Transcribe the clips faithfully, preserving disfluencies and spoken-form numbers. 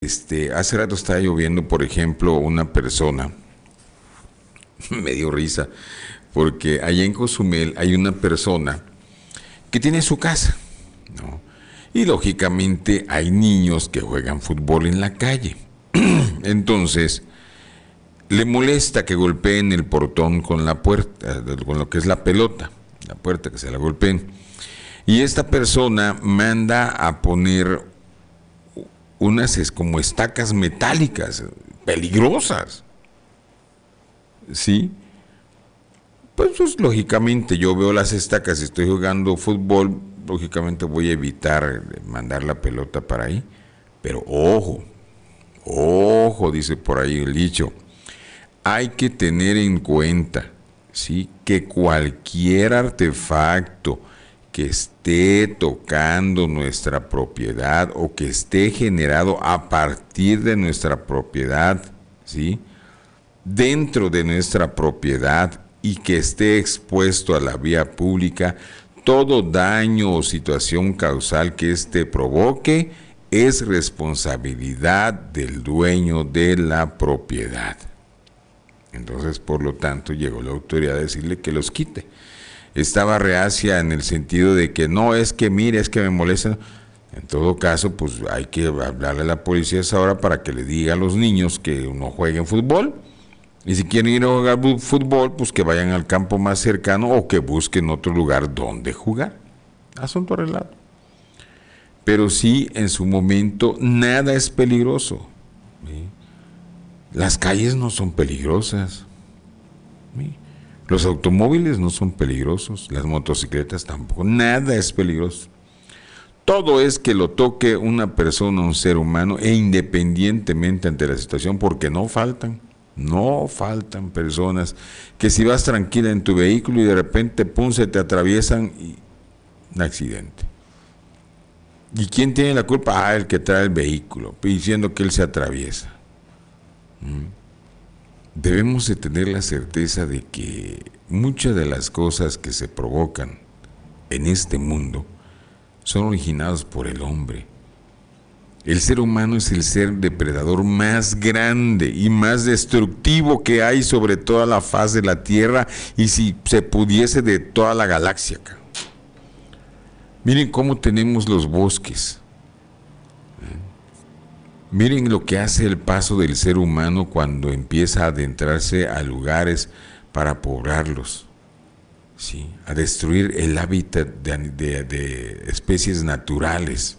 Este, hace rato estaba lloviendo, por ejemplo, una persona, me dio risa, porque allá en Cozumel hay una persona que tiene su casa, ¿no? Y lógicamente hay niños que juegan fútbol en la calle. Entonces, le molesta que golpeen el portón con la puerta, con lo que es la pelota, la puerta que se la golpeen. Y esta persona manda a poner unas es como estacas metálicas, peligrosas, ¿sí? Pues, pues lógicamente yo veo las estacas y estoy jugando fútbol, lógicamente voy a evitar mandar la pelota para ahí, pero ojo, ojo, dice por ahí el dicho, hay que tener en cuenta, ¿sí?, que cualquier artefacto que esté tocando nuestra propiedad o que esté generado a partir de nuestra propiedad, ¿sí?, dentro de nuestra propiedad y que esté expuesto a la vía pública, todo daño o situación causal que éste provoque es responsabilidad del dueño de la propiedad. Entonces, por lo tanto, llegó la autoridad a decirle que los quite. Estaba reacia en el sentido de que no, es que mire, es que me molesta. En todo caso, pues hay que hablarle a la policía a esa hora para que le diga a los niños que no jueguen fútbol. Y si quieren ir a jugar fútbol, pues que vayan al campo más cercano o que busquen otro lugar donde jugar. Asunto arreglado. Pero sí, en su momento, nada es peligroso, ¿sí? Las calles no son peligrosas, ¿sí? Los automóviles no son peligrosos, las motocicletas tampoco, nada es peligroso. Todo es que lo toque una persona, un ser humano, e independientemente ante la situación, porque no faltan, no faltan personas que si vas tranquila en tu vehículo y de repente, pum, se te atraviesan y un accidente. ¿Y quién tiene la culpa? Ah, el que trae el vehículo, diciendo que él se atraviesa. ¿Mm? Debemos de tener la certeza de que muchas de las cosas que se provocan en este mundo son originadas por el hombre. El ser humano es el ser depredador más grande y más destructivo que hay sobre toda la faz de la Tierra y si se pudiese de toda la galaxia. Miren cómo tenemos los bosques. Miren lo que hace el paso del ser humano cuando empieza a adentrarse a lugares para poblarlos, ¿sí?, a destruir el hábitat de, de, de especies naturales.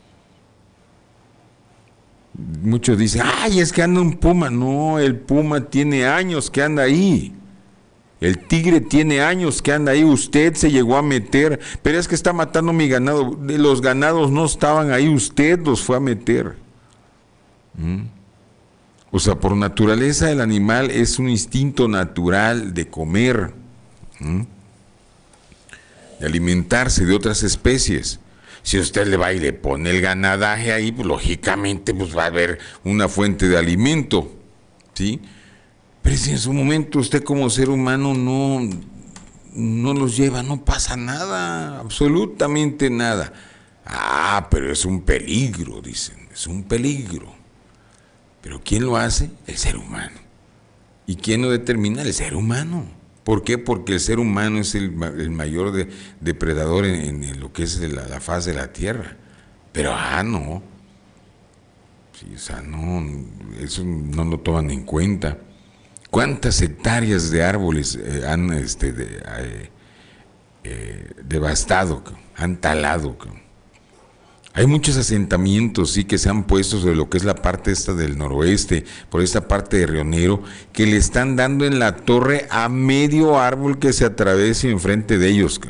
Muchos dicen, ay, es que anda un puma. No, el puma tiene años que anda ahí. El tigre tiene años que anda ahí. Usted se llegó a meter, pero es que está matando mi ganado. Los ganados no estaban ahí, usted los fue a meter. ¿Mm? O sea, por naturaleza el animal es un instinto natural de comer, ¿Mm? de alimentarse de otras especies. Si usted le va y le pone el ganadaje ahí, pues lógicamente pues va a haber una fuente de alimento, ¿sí? Pero si en su momento usted como ser humano no, no los lleva, no pasa nada, absolutamente nada. Ah, pero es un peligro, dicen, es un peligro. Pero ¿quién lo hace? El ser humano. ¿Y quién lo determina? El ser humano. ¿Por qué? Porque el ser humano es el, el mayor de, depredador en, en lo que es la, la faz de la Tierra. Pero, ah, no. Sí, o sea, no, eso no lo toman en cuenta. ¿Cuántas hectáreas de árboles eh, han este, de, eh, eh, devastado, han talado? Hay muchos asentamientos, sí, que se han puesto sobre lo que es la parte esta del noroeste, por esta parte de Río Negro, que le están dando en la torre a medio árbol que se atraviese enfrente de ellos.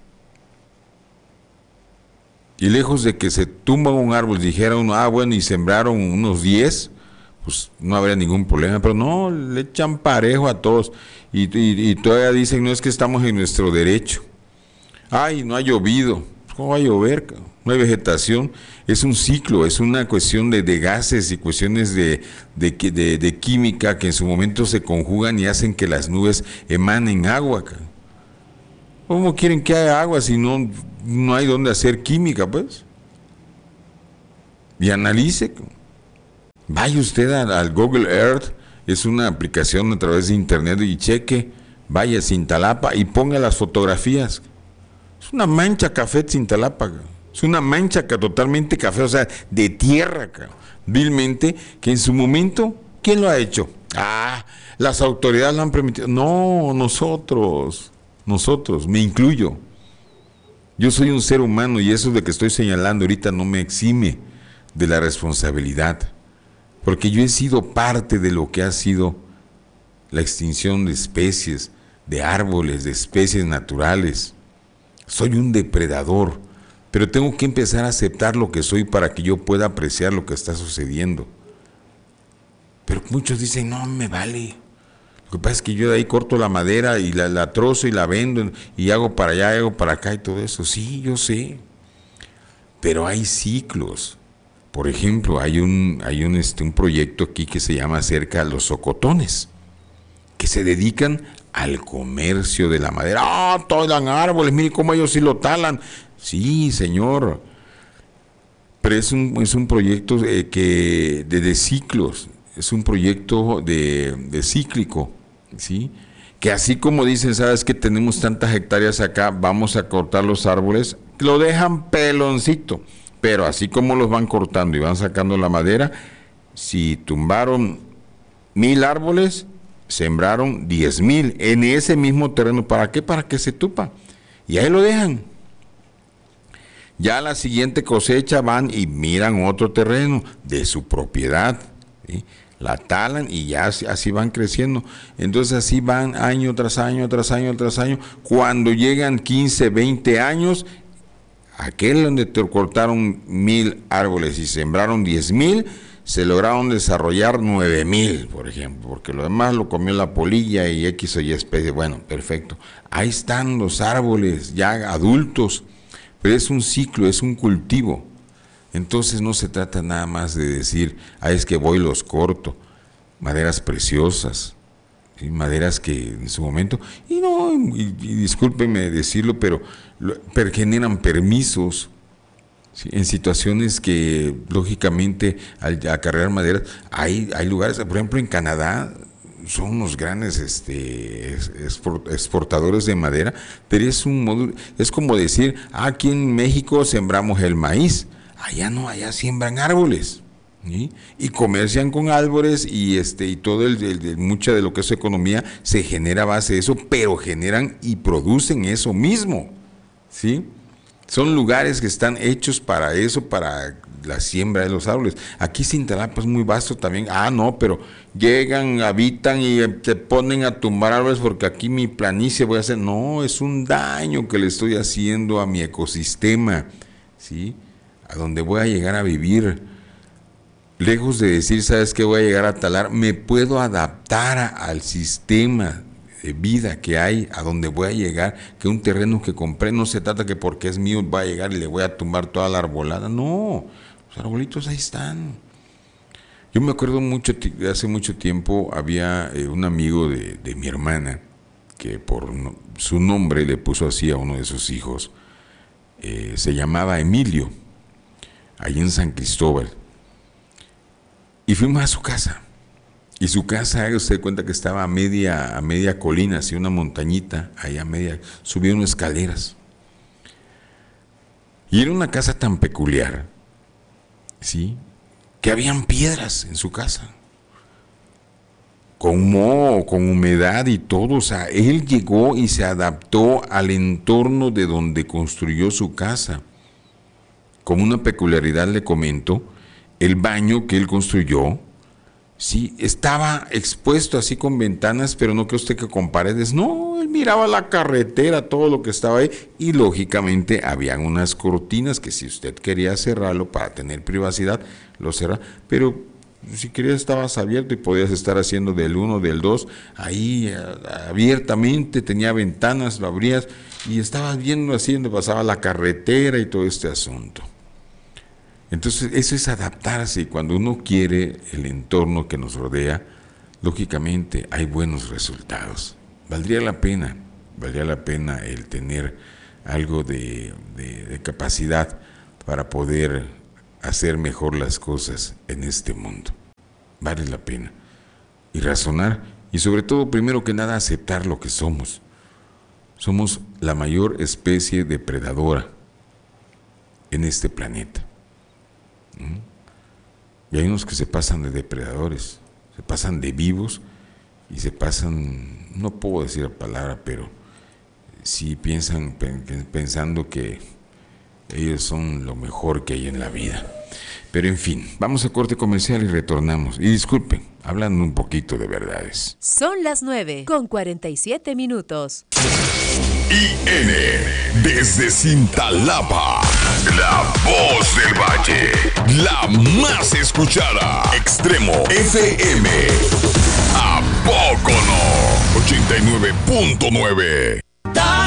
Y lejos de que se tumba un árbol, dijera uno, ah, bueno, y sembraron unos diez, pues no habría ningún problema, pero no, le echan parejo a todos, y, y, y todavía dicen, no, es que estamos en nuestro derecho. Ay, no ha llovido. ¿Cómo va a llover? No hay vegetación. Es un ciclo, es una cuestión de, de gases y cuestiones de, de, de, de química que en su momento se conjugan y hacen que las nubes emanen agua. ¿Cómo quieren que haya agua si no, no hay donde hacer química, pues? Y analice. Vaya usted al, al Google Earth, es una aplicación a través de internet y cheque, vaya a Cintalapa y ponga las fotografías. Es una mancha café Cintalapa, es una mancha totalmente café, o sea, de tierra, vilmente, que en su momento, ¿quién lo ha hecho? Ah, las autoridades lo han permitido. No, nosotros, nosotros, me incluyo. Yo soy un ser humano y eso de que estoy señalando ahorita no me exime de la responsabilidad, porque yo he sido parte de lo que ha sido la extinción de especies, de árboles, de especies naturales. Soy un depredador, pero tengo que empezar a aceptar lo que soy para que yo pueda apreciar lo que está sucediendo. Pero muchos dicen, no me vale. Lo que pasa es que yo de ahí corto la madera y la, la trozo y la vendo y hago para allá, hago para acá y todo eso. Sí, yo sé. Pero hay ciclos. Por ejemplo, hay un, hay un, este, un proyecto aquí que se llama Cerca de los Socotones, que se dedican al comercio de la madera. ¡Ah, talan árboles! Mire cómo ellos sí lo talan. Sí, señor. Pero es un, es un proyecto eh, que de, de ciclos, es un proyecto de, de cíclico, ¿sí? Que así como dicen, sabes que tenemos tantas hectáreas acá, vamos a cortar los árboles, lo dejan peloncito. Pero así como los van cortando y van sacando la madera, si tumbaron mil árboles, sembraron diez mil en ese mismo terreno. ¿Para qué? Para que se tupa. Y ahí lo dejan. Ya a la siguiente cosecha van y miran otro terreno de su propiedad, ¿sí? La talan y ya así, así van creciendo. Entonces así van año tras año, tras año, tras año. Cuando llegan quince, veinte años, aquel donde te cortaron mil árboles y sembraron diez mil, se lograron desarrollar nueve mil, por ejemplo, porque lo demás lo comió la polilla y X o Y especie. Bueno, perfecto. Ahí están los árboles ya adultos, pero es un ciclo, es un cultivo. Entonces no se trata nada más de decir, ah, es que voy y los corto. Maderas preciosas, ¿sí? Maderas que en su momento, y no, y, y discúlpenme decirlo, pero, pero generan permisos, ¿sí? En situaciones que lógicamente al acarrear maderas, hay, hay lugares, por ejemplo en Canadá, son unos grandes este, exportadores de madera, pero es un modo, es como decir, ah, aquí en México sembramos el maíz, allá no, allá siembran árboles. ¿Sí? Y comercian con árboles y este y todo el, el, el mucha de lo que es su economía se genera a base de eso, pero generan y producen eso mismo, ¿sí? Son lugares que están hechos para eso, para la siembra de los árboles. Aquí Cintalapa es muy vasto también. Ah, no, pero llegan, habitan y se ponen a tumbar árboles porque aquí mi planicie voy a hacer. No, es un daño que le estoy haciendo a mi ecosistema, ¿sí? A donde voy a llegar a vivir. Lejos de decir, ¿sabes qué? Voy a llegar a talar, me puedo adaptar a, al sistema de vida que hay, a donde voy a llegar, que un terreno que compré, no se trata que porque es mío va a llegar y le voy a tumbar toda la arbolada, no, los arbolitos ahí están. Yo me acuerdo mucho, hace mucho tiempo había eh, un amigo de, de mi hermana, que por no, su nombre le puso así a uno de sus hijos, eh, se llamaba Emilio, ahí en San Cristóbal. Y fuimos a su casa. Y su casa, haga usted cuenta que estaba a media, a media colina, así una montañita, ahí a media, subieron escaleras. Y era una casa tan peculiar, ¿sí? Que habían piedras en su casa. Con moho, con humedad y todo. O sea, él llegó y se adaptó al entorno de donde construyó su casa. Como una peculiaridad le comento, el baño que él construyó, sí, estaba expuesto así con ventanas, pero no que usted que con paredes, no, él miraba la carretera, todo lo que estaba ahí, y lógicamente habían unas cortinas que si usted quería cerrarlo para tener privacidad, lo cerraba, pero si querías estabas abierto y podías estar haciendo del uno, del dos, ahí abiertamente, tenía ventanas, lo abrías, y estabas viendo así donde pasaba la carretera y todo este asunto. Entonces, eso es adaptarse, y cuando uno quiere el entorno que nos rodea, lógicamente hay buenos resultados. Valdría la pena, valdría la pena el tener algo de, de, de capacidad para poder hacer mejor las cosas en este mundo. vale la pena. Y razonar, y sobre todo, primero que nada, aceptar lo que somos. Somos la mayor especie depredadora en este planeta. ¿Mm? Y hay unos que se pasan de depredadores, se pasan de vivos y se pasan, no puedo decir la palabra, pero sí piensan pensando que ellos son lo mejor que hay en la vida. Pero en fin, vamos a corte comercial y retornamos. Y disculpen, hablando un poquito de verdades. Son las nueve con cuarenta y siete minutos. I N desde Cintalapa, la voz del valle, la más escuchada. Extremo F M. ¿A poco no? ochenta y nueve punto nueve.